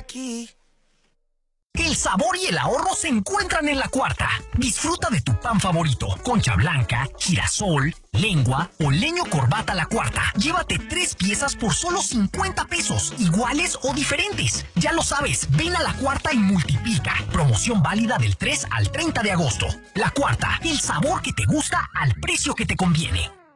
aquí. El sabor y el ahorro se encuentran en La Cuarta. Disfruta de tu pan favorito, concha blanca, girasol, lengua o leño corbata La Cuarta. Llévate 3 piezas por solo 50 pesos, iguales o diferentes. Ya lo sabes, ven a La Cuarta y multiplica. Promoción válida del 3 al 30 de agosto. La Cuarta, el sabor que te gusta al precio que te conviene.